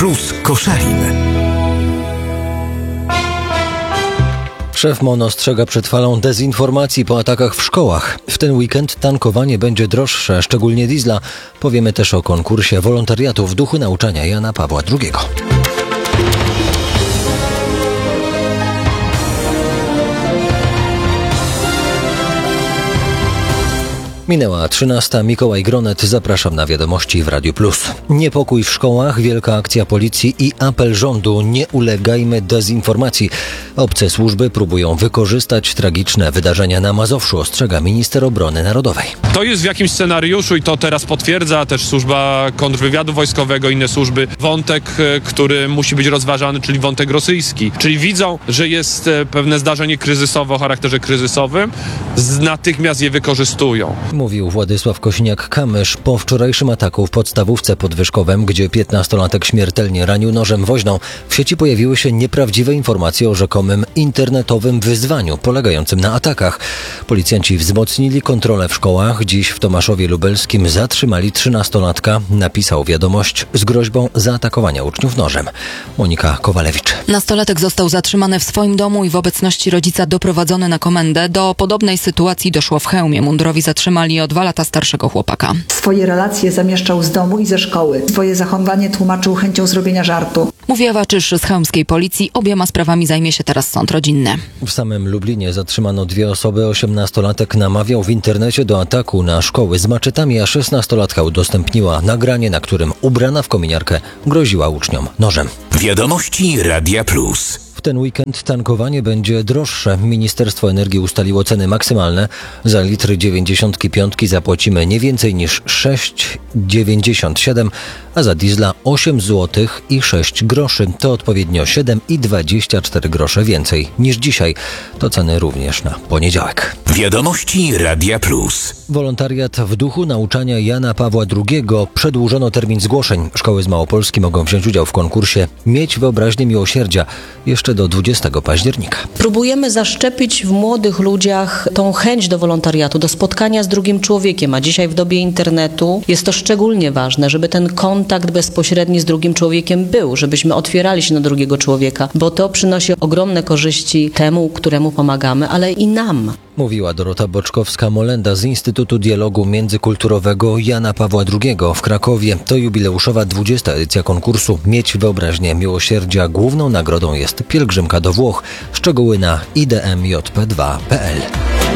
Plus Koszalin. Szef MON ostrzega przed falą dezinformacji po atakach w szkołach. W ten weekend tankowanie będzie droższe, szczególnie diesla. Powiemy też o konkursie wolontariatu w duchu nauczania Jana Pawła II. Minęła 13. Mikołaj Gronet. Zapraszam na wiadomości w Radiu Plus. Niepokój w szkołach, wielka akcja policji i apel rządu. Nie ulegajmy dezinformacji. Obce służby próbują wykorzystać tragiczne wydarzenia na Mazowszu, ostrzega minister obrony narodowej. To jest w jakimś scenariuszu i to teraz potwierdza też służba kontrwywiadu wojskowego, inne służby. Wątek, który musi być rozważany, czyli wątek rosyjski. Czyli widzą, że jest pewne zdarzenie kryzysowe o charakterze kryzysowym, natychmiast je wykorzystują. Mówił Władysław Kosiniak-Kamysz po wczorajszym ataku w podstawówce pod Wyszkowem, gdzie 15-latek śmiertelnie ranił nożem woźną. W sieci pojawiły się nieprawdziwe informacje o rzekomym internetowym wyzwaniu polegającym na atakach. Policjanci wzmocnili kontrolę w szkołach. Dziś w Tomaszowie Lubelskim zatrzymali 13-latka. Napisał wiadomość z groźbą zaatakowania uczniów nożem. Monika Kowalewicz. Nastolatek został zatrzymany w swoim domu i w obecności rodzica doprowadzony na komendę. Do podobnej sytuacji doszło w Chełmie. Mundurowi zatrzymali o 2 lata starszego chłopaka. Swoje relacje zamieszczał z domu i ze szkoły. Swoje zachowanie tłumaczył chęcią zrobienia żartu. Mówi Ewa Czysz z chełmskiej policji. Obiema sprawami zajmie się teraz sąd rodzinny. W samym Lublinie zatrzymano 2 osoby. 18-latek namawiał w internecie do ataku na szkoły z maczetami, a 16-latka udostępniła nagranie, na którym ubrana w kominiarkę groziła uczniom nożem. Wiadomości Radia Plus. W ten weekend tankowanie będzie droższe. Ministerstwo Energii ustaliło ceny maksymalne. Za litr 95 zapłacimy nie więcej niż 6,97, a za diesla 8 zł i 6 groszy. To odpowiednio 7,24 grosze więcej niż dzisiaj. To ceny również na poniedziałek. Wiadomości Radia Plus. Wolontariat w duchu nauczania Jana Pawła II. Przedłużono termin zgłoszeń. Szkoły z Małopolski mogą wziąć udział w konkursie Mieć wyobraźnię miłosierdzia jeszcze do 20 października. Próbujemy zaszczepić w młodych ludziach tą chęć do wolontariatu, do spotkania z drugim człowiekiem, a dzisiaj w dobie internetu jest to szczególnie ważne, żeby ten kontakt bezpośredni z drugim człowiekiem był, żebyśmy otwierali się na drugiego człowieka, bo to przynosi ogromne korzyści temu, któremu pomagamy, ale i nam. Mówiła Dorota Boczkowska-Molenda z Instytutu Dialogu Międzykulturowego Jana Pawła II w Krakowie. To jubileuszowa 20. edycja konkursu Mieć wyobraźnię miłosierdzia. Główną nagrodą jest pielgrzymka do Włoch. Szczegóły na idmjp2.pl.